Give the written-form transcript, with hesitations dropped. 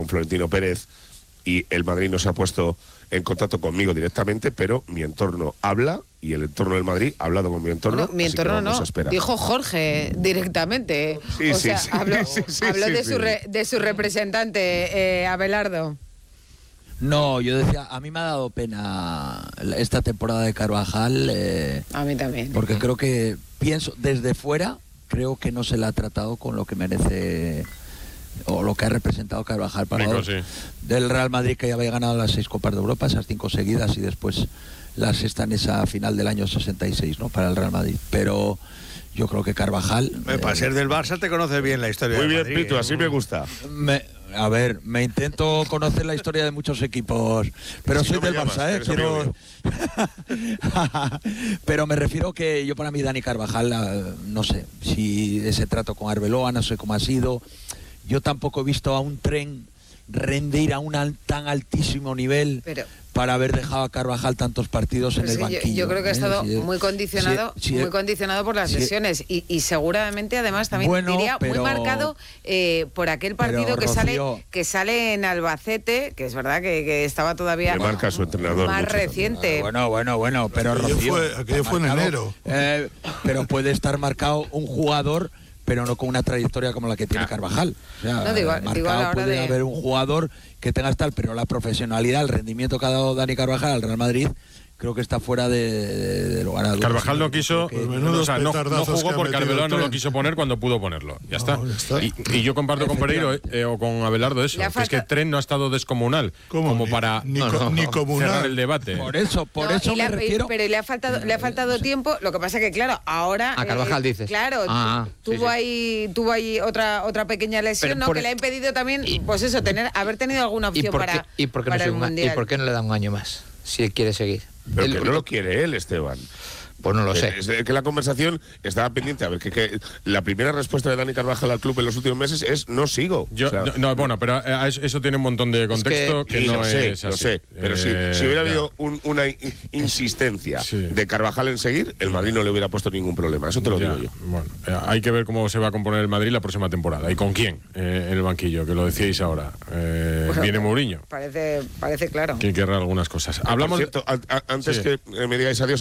Florentino Pérez y el Madrid no se ha puesto en contacto conmigo directamente, pero mi entorno habla y el entorno del Madrid ha hablado con mi entorno. Bueno, mi entorno no, dijo Jorge directamente. Habló de su representante, Abelardo. No, yo decía, a mí me ha dado pena esta temporada de Carvajal. A mí también. Porque creo que, pienso, desde fuera, creo que no se le ha tratado con lo que merece o lo que ha representado Carvajal para del Real Madrid, que ya había ganado las 6 Copas de Europa, esas 5 seguidas, y después la sexta en esa final del año 66, ¿no? Para el Real Madrid. Pero yo creo que Carvajal... para ser del Barça te conoces bien la historia muy del bien, Madrid, Pitu, así me gusta. Me intento conocer la historia de muchos equipos, pero soy del Barça, pero me refiero que yo, para mí, Dani Carvajal, no sé si ese trato con Arbeloa, no sé cómo ha sido. Yo tampoco he visto a un Tren rendir a un tan altísimo nivel para haber dejado a Carvajal tantos partidos en el banquillo. Yo creo que ha estado muy condicionado por las lesiones y seguramente además también diría muy marcado por aquel partido que sale en Albacete, que es verdad que estaba todavía marca su entrenador más reciente. Bueno, pero Rocío, aquello fue en enero. Pero puede estar marcado un jugador, pero no con una trayectoria como la que tiene Carvajal. O sea, marcado puede haber un jugador que tenga tal, pero la profesionalidad, el rendimiento que ha dado Dani Carvajal al Real Madrid, creo que está fuera de lugar a dudas. Carvajal no quiso, no jugó porque Arbeloa no lo quiso poner cuando pudo ponerlo. Ya está. Y yo comparto con Pereiro o con Abelardo eso, que es que Tren no ha estado descomunal como para ni cerrar el debate. Por eso me refiero. Pero le ha faltado tiempo. Lo que pasa que, claro, ahora... A Carvajal dices. Claro, tuvo ahí otra pequeña lesión, que le ha impedido también, pues eso, haber tenido alguna opción para el Mundial. ¿Y por qué no le da un año más, si él quiere seguir? Pero que no lo quiere él, Esteban. Pues no lo sé. Es que la conversación estaba pendiente. A ver, que la primera respuesta de Dani Carvajal al club en los últimos meses es no sigo. Bueno, pero eso tiene un montón de contexto que no es así. Lo sé, pero si hubiera habido una insistencia de Carvajal en seguir, el Madrid no le hubiera puesto ningún problema. Eso te lo digo yo. Bueno, hay que ver cómo se va a componer el Madrid la próxima temporada y con quién en el banquillo, que lo decíais ahora. Viene Mourinho. Parece claro. Que querrá algunas cosas. Hablamos. Por cierto, antes que me digáis adiós,